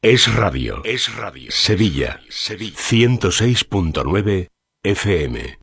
Es radio. Sevilla. 106.9 FM.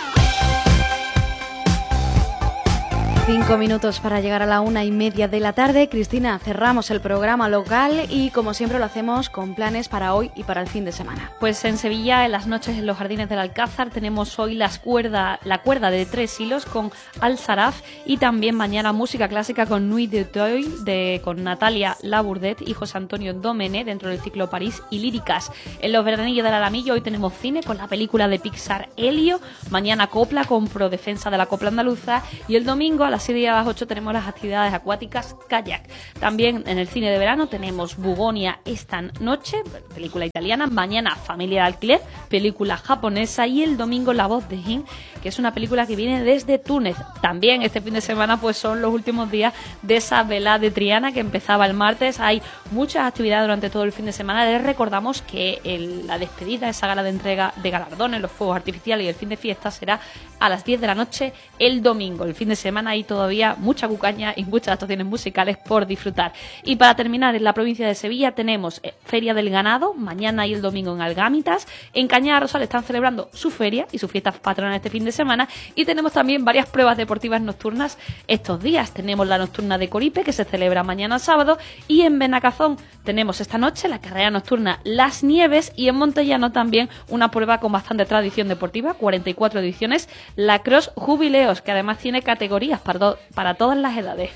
5 minutos para llegar a la 1:30 de la tarde. Cristina, cerramos el programa local y como siempre lo hacemos con planes para hoy y para el fin de semana. Pues en Sevilla, en las noches en los Jardines del Alcázar, tenemos hoy la cuerda de 3 hilos con Al Saraf y también mañana música clásica con Nuit de Toile con Natalia Labourdet y José Antonio Domenech dentro del ciclo París y Líricas. En los Veranillos del Alamillo hoy tenemos cine con la película de Pixar Helio, mañana copla con Prodefensa de la Copla Andaluza y el domingo a las 7 y a las 8 tenemos las actividades acuáticas kayak. También en el cine de verano tenemos Bugonia esta noche, película italiana, mañana Familia de Alquiler, película japonesa y el domingo La Voz de Jin, que es una película que viene desde Túnez. También este fin de semana pues son los últimos días de esa velada de Triana que empezaba el martes. Hay muchas actividades durante todo el fin de semana. Les recordamos que la despedida, esa gala de entrega de galardones, los fuegos artificiales y el fin de fiesta será a las 10 de la noche el domingo. El fin de semana hay todavía mucha cucaña y muchas actuaciones musicales por disfrutar. Y para terminar, en la provincia de Sevilla tenemos Feria del Ganado, mañana y el domingo en Algámitas. En Cañada Rosal están celebrando su feria y su fiesta patronal este fin de semana. Y tenemos también varias pruebas deportivas nocturnas estos días. Tenemos la nocturna de Coripe, que se celebra mañana sábado. Y en Benacazón tenemos esta noche la carrera nocturna Las Nieves. Y en Montellano también una prueba con bastante tradición deportiva, 44 ediciones, la Cross Jubileos, que además tiene categorías para todas las edades.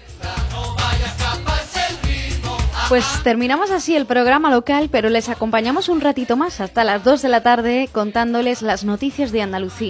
Pues terminamos así el programa local, pero les acompañamos un ratito más hasta las 2 de la tarde contándoles las noticias de Andalucía.